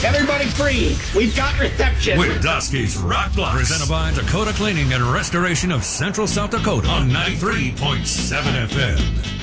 Everybody free. We've got reception. With Dusky's Rock Blocks. Presented by Dakota Cleaning and Restoration of Central South Dakota on 93.7 FM.